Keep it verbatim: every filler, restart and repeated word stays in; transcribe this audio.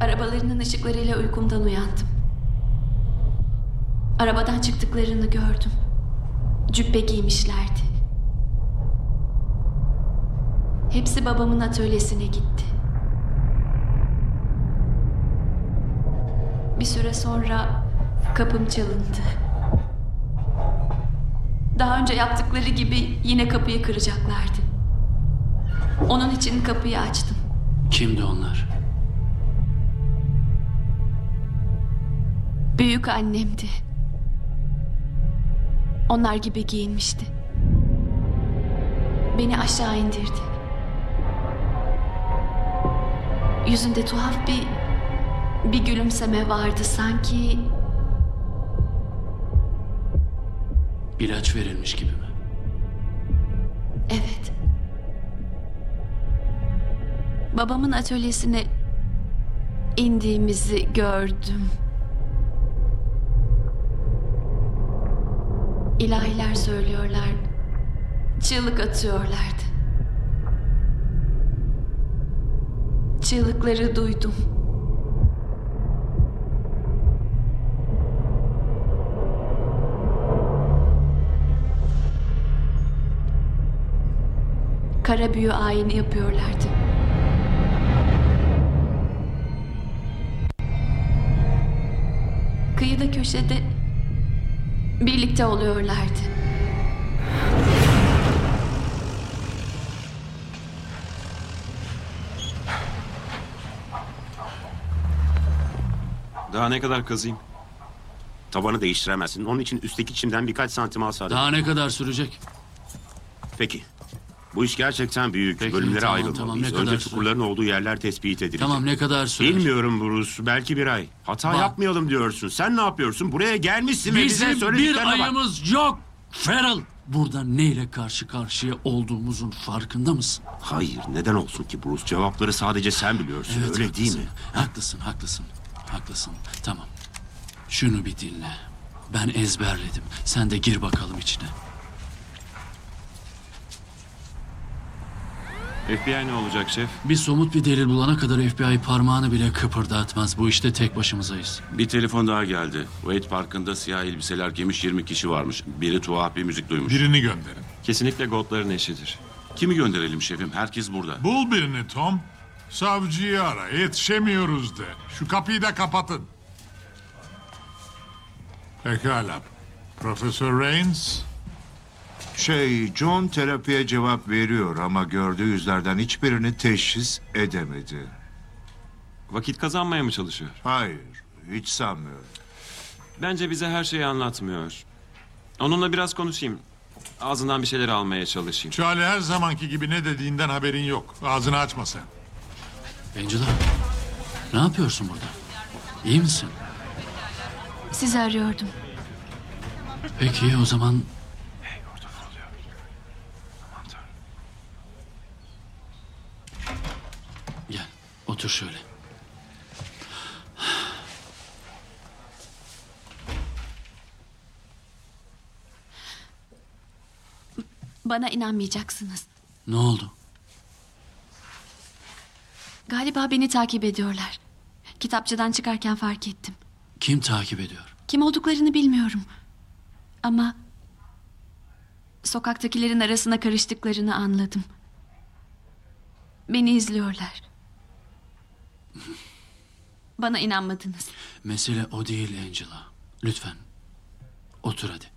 Arabalarının ışıklarıyla uykumdan uyandım. Arabadan çıktıklarını gördüm. Cübbe giymişlerdi. Hepsi babamın atölyesine gitti. Bir süre sonra kapım çalındı. Daha önce yaptıkları gibi yine kapıyı kıracaklardı. Onun için kapıyı açtım. Kimdi onlar? Büyük annemdi. Onlar gibi giyinmişti. Beni aşağı indirdi. Yüzünde tuhaf bir bir gülümseme vardı sanki. İlaç verilmiş gibi mi? Evet. Babamın atölyesine indiğimizi gördüm. İlahiler söylüyorlar. Çığlık atıyorlardı. Çığlıkları duydum. Kara büyü ayini yapıyorlardı. Kıyıda köşede birlikte oluyorlardı. Daha ne kadar kazıyım? Tavanı değiştiremezsin. Onun için üstteki çimden birkaç santim al sadece. Daha ne kadar sürecek? Peki. Bu iş gerçekten büyük. Peki, Bölümlere tamam, ayrılmalıyız. tamam. Ne Önce kadar çukurların olduğu yerler tespit edilecek. Tamam, ne kadar sürer? Bilmiyorum Bruce. Belki bir ay. Hata Bak. yapmayalım diyorsun. Sen ne yapıyorsun? Buraya gelmişsin ve bize Bizim bir söylediklerine bak. ayımız yok. Feral. Burada neyle karşı karşıya olduğumuzun farkında mısın? Hayır. Neden olsun ki Bruce? Cevapları sadece sen biliyorsun. Evet, Öyle haklısın. değil mi? Haklısın, haklısın. Haklısın. Tamam. Şunu bir dinle. Ben ezberledim. Sen de gir bakalım içine. F B I ne olacak şef? Bir somut bir delil bulana kadar F B I parmağını bile kıpırdatmaz. Bu işte tek başımızayız. Bir telefon daha geldi. Wade Parkı'nda siyah elbiseler giymiş yirmi kişi varmış. Biri tuhaf bir müzik duymuş. Birini gönderin. Kesinlikle Gold'ların eşidir. Kimi gönderelim şefim? Herkes burada. Bul birini Tom. Savcıyı ara. Yetişemiyoruz de. Şu kapıyı da kapatın. Pekala. Profesör Rains. Şey, John terapiye cevap veriyor ama gördüğü yüzlerden hiçbirini teşhis edemedi. Vakit kazanmaya mı çalışıyor? Hayır, hiç sanmıyorum. Bence bize her şeyi anlatmıyor. Onunla biraz konuşayım. Ağzından bir şeyler almaya çalışayım. Charlie her zamanki gibi ne dediğinden haberin yok. Ağzını açma sen. Angela, ne yapıyorsun burada? İyi misin? Sizi arıyordum. Peki o zaman... Gel, otur şöyle. Bana inanmayacaksınız. Ne oldu? Galiba beni takip ediyorlar. Kitapçıdan çıkarken fark ettim. Kim takip ediyor? Kim olduklarını bilmiyorum. Ama sokaktakilerin arasına karıştıklarını anladım. Beni izliyorlar. Bana inanmadınız. Mesele o değil Angela. Lütfen. Otur hadi.